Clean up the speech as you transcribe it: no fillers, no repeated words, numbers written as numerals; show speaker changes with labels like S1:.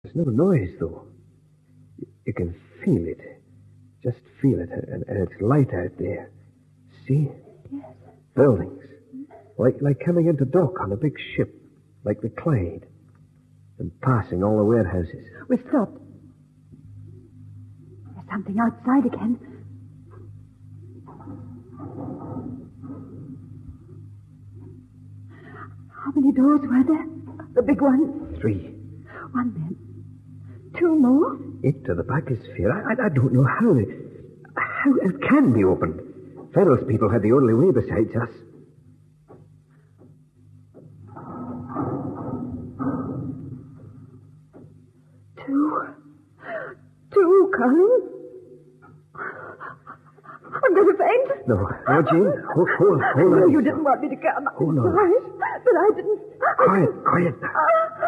S1: There's no noise, though. You can feel it. Just feel it, and it's light out there. See?
S2: Yes.
S1: Buildings. Like coming into dock on a big ship, like the Clyde. And passing all the warehouses.
S2: We're stopped. There's something outside again. How many doors were there? The big one?
S1: 3.
S2: One then. 2 more?
S1: Into the biosphere. I don't know how it can be opened. Ferrell's people had the only way besides us.
S2: Two, Colin. I'm going to faint.
S1: No, Jean. Hold
S2: No,
S1: on.
S2: you didn't want me to come.
S1: Hold on.
S2: Right, but I didn't.
S1: Quiet now.